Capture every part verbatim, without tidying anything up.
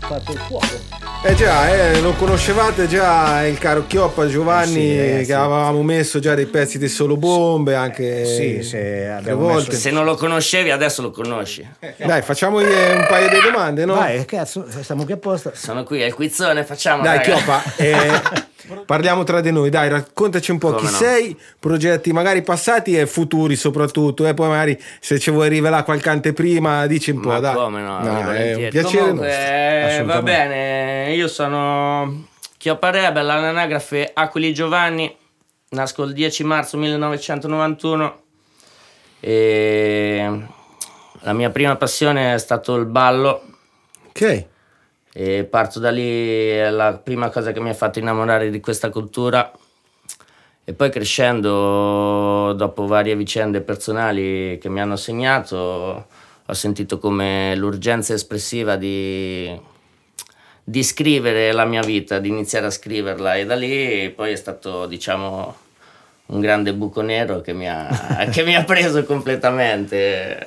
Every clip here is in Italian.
fatto il fuoco. Eh già, eh, lo conoscevate già il caro Chioppa Giovanni, Eh sì, che sì. avevamo messo già dei pezzi di Solo Bombe anche Sì, sì, tre abbiamo volte. messo- Se non lo conoscevi, adesso lo conosci. Dai, facciamogli un paio di domande, no? Vai, cazzo, stiamo qui apposta. Sono qui, è il quizzone, facciamo. Dai, raga. Chioppa, eh, parliamo tra di noi, dai, raccontaci un po' Come chi no. sei, progetti magari passati e futuri soprattutto, e poi magari se ci vuoi rivelare qualche anteprima, dici un po', Ma dai. come no? Dai, è un volentieri. piacere Comunque, nostro. eh, va Assolutamente. bene, io sono Chioppa Rebel, all'anagrafe Aquili Giovanni, nasco il dieci marzo millenovecentonovantuno e la mia prima passione è stato il ballo. Ok. E parto da lì, è la prima cosa che mi ha fatto innamorare di questa cultura. E poi crescendo, dopo varie vicende personali che mi hanno segnato, ho sentito come l'urgenza espressiva di, di scrivere la mia vita, di iniziare a scriverla. E da lì poi è stato, diciamo, un grande buco nero che mi ha, che mi ha preso completamente.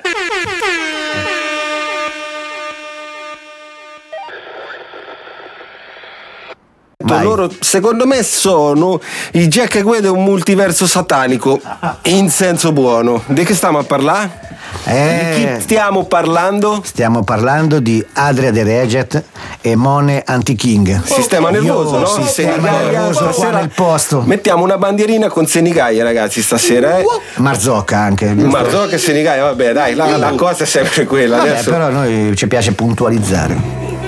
Vai. Loro secondo me sono i Jack e Guedo, è un multiverso satanico in senso buono. Di che stiamo a parlare? Eh, Di chi stiamo parlando? Stiamo parlando di Adria De Reget e Mone Anti-King. Sistema nervoso, Io, no? sistema Senigallia, nervoso qua stasera nel posto. mettiamo una bandierina con Senigallia, ragazzi, stasera, eh? Marzocca anche. Marzocca e Senigallia, vabbè, dai, la, la cosa è sempre quella. Vabbè, Adesso però a noi ci piace puntualizzare.